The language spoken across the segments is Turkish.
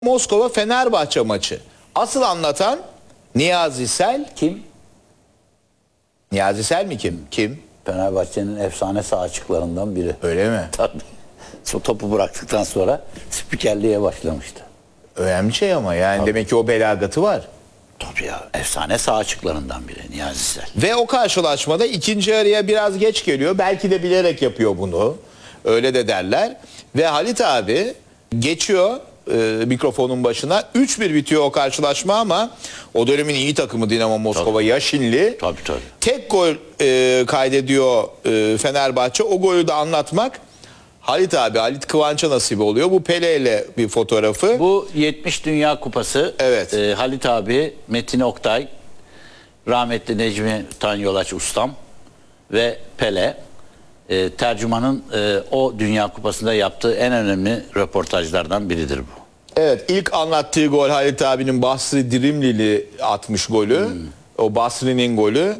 Moskova Fenerbahçe maçı. Asıl anlatan Niyazi Sel. Kim? Niyazi Sel mi kim? Kim? Fenerbahçe'nin efsane sağ açıklarından biri. Öyle mi? Tabii. Topu bıraktıktan sonra spikerliğe başlamıştı. Önemli şey ama yani Tabii. demek ki o belagatı var. Tabii ya, efsane sağ açıklarından biri Niyazi Sel. Ve o karşılaşmada ikinci araya biraz geç geliyor. Belki de bilerek yapıyor bunu. Öyle de derler. Ve Halit abi geçiyor mikrofonun başına. 3-1 bitiyor o karşılaşma ama o dönemin iyi takımı Dinamo Moskova Yaşinli. Tabii. Tek gol kaydediyor Fenerbahçe. O golü de anlatmak Halit Kıvanç'a nasip oluyor. Bu Pele ile bir fotoğrafı. Bu 70 Dünya Kupası. Evet. Halit abi, Metin Oktay, rahmetli Necmi Tanyolaç ustam ve Pele. Tercümanın o Dünya Kupası'nda yaptığı en önemli röportajlardan biridir bu. Evet, ilk anlattığı gol Halit abinin Basri Dirimlili atmış golü. O Basri'nin golü.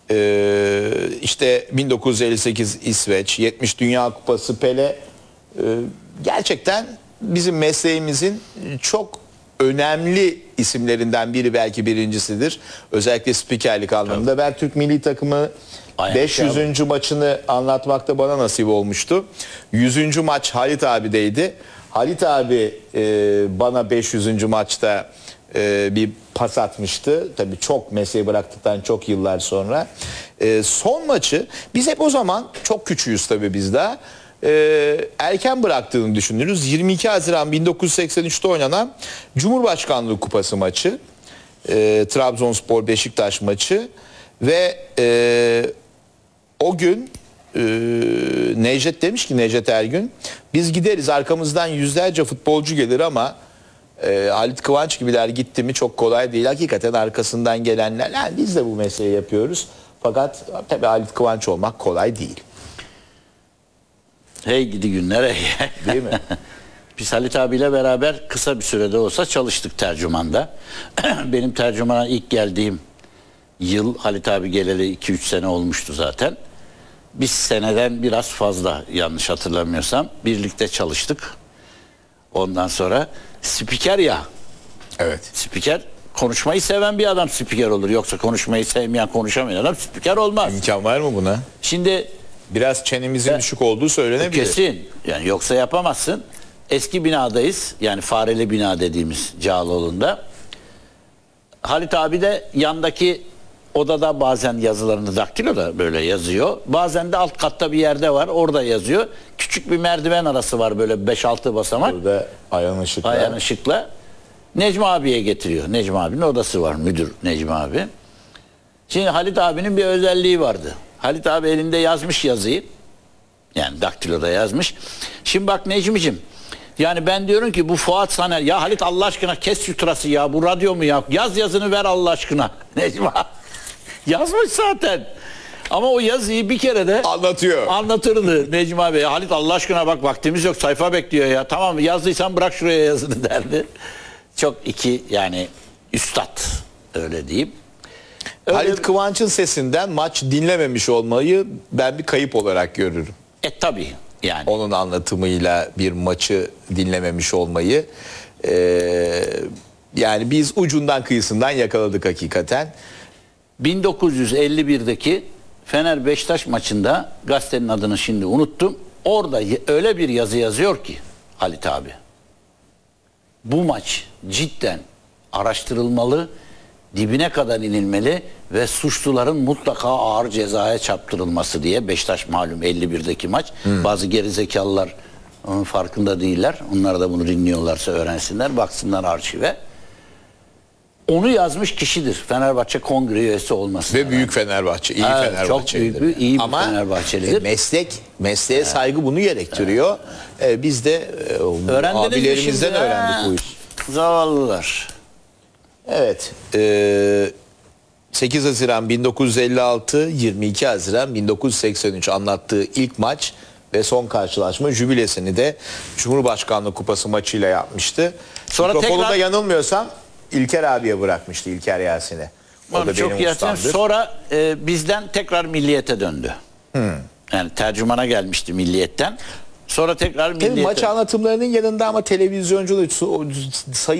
İşte 1958 İsveç, 70 Dünya Kupası Pele. Gerçekten bizim mesleğimizin çok önemli isimlerinden biri, belki birincisidir. Özellikle spikerlik anlamında. Ben Türk milli takımı 500. maçını anlatmakta bana nasip olmuştu. 100. maç Halit abideydi. Halit abi bana 500. maçta bir pas atmıştı. Tabii çok, mesleği bıraktıktan çok yıllar sonra. Son maçı biz hep o zaman, çok küçüğüz tabii biz daha, erken bıraktığını düşünürüz. 22 Haziran 1983'te oynanan Cumhurbaşkanlığı Kupası maçı. Trabzonspor Beşiktaş maçı ve o gün Necdet Ergün, biz gideriz, arkamızdan yüzlerce futbolcu gelir ama Halit Kıvanç gibiler gitti mi çok kolay değil. Hakikaten arkasından gelenler, yani biz de bu mesleği yapıyoruz. Fakat tabii Halit Kıvanç olmak kolay değil. Hey gidi günler hey. Değil mi? Biz Halit abiyle beraber kısa bir sürede olsa çalıştık tercümanda. Benim tercümana ilk geldiğim yıl, Halit abi geleli 2-3 sene olmuştu zaten. Biz seneden biraz fazla, yanlış hatırlamıyorsam, birlikte çalıştık. Ondan sonra spiker ya. Evet. Spiker, konuşmayı seven bir adam spiker olur. Yoksa konuşmayı sevmeyen, konuşamayan adam spiker olmaz. İmkan var mı buna? Şimdi Biraz çenemizin düşük olduğu söylenebilir. kesin. Yani yoksa yapamazsın. Eski binadayız. Yani Fareli bina dediğimiz Cağaloğlu'nda. Halit abi de yandaki odada bazen yazılarını daktiloda böyle yazıyor. Bazen de alt katta bir yerde var. Orada yazıyor. Küçük bir merdiven arası var, böyle 5-6 basamak. Burada Ayhan Işık'la. Necmi abiye getiriyor. Necmi abinin odası var. Müdür Necmi abi. Şimdi Halit abinin bir özelliği vardı. Halit abi elinde yazmış yazıyı. Yani daktiloda yazmış. Şimdi bak Necmi'cim. Yani ben diyorum ki bu Fuat Saner, ya Halit Allah aşkına kes şu tırası ya, bu radyo mu ya? Yaz yazını ver Allah aşkına. Necmi abi yazmış zaten. Ama o yazıyı bir kere de anlatırdı Necmi abi. Halit Allah aşkına bak, vaktimiz yok, sayfa bekliyor ya. Tamam, yazdıysan bırak şuraya yazını derdi. Çok yani üstad, öyle diyeyim. Halit Kıvanç'ın sesinden maç dinlememiş olmayı ben bir kayıp olarak görürüm. Tabii yani. Onun anlatımıyla bir maçı dinlememiş olmayı. Yani biz ucundan kıyısından yakaladık hakikaten. 1951'deki Fener Beşiktaş maçında, gazetenin adını şimdi unuttum. Orada öyle bir yazı yazıyor ki Halit abi. Bu maç cidden araştırılmalı, dibine kadar inilmeli ve suçluların mutlaka ağır cezaya çarptırılması diye. Beşiktaş malum 51'deki maç. Bazı gerizekalılar onun farkında değiller. Onlar da bunu dinliyorlarsa öğrensinler, baksınlar arşive. Onu yazmış kişidir. Fenerbahçe Kongre üyesi olması. Ve büyük Fenerbahçe, iyi Fenerbahçelidir. Çok büyük iyi bir Ama Fenerbahçelidir. Mesleğe saygı bunu gerektiriyor. Biz de abilerimizden öğrendik bu işi. Zavallılar. Evet. 8 Haziran 1956, 22 Haziran 1983 anlattığı ilk maç ve son karşılaşma jübilesini de Cumhurbaşkanlığı Kupası maçıyla yapmıştı. Sonra mikrofonu da tekrar, yanılmıyorsam İlker abiye bırakmıştı, İlker Yasin'e. O da çok benim ustamdır. Sonra bizden tekrar Milliyet'e döndü. Yani tercümana gelmişti Milliyet'ten. Sonra tekrar Tabii milliyete. maç anlatımlarının yanında ama televizyonculuk sayı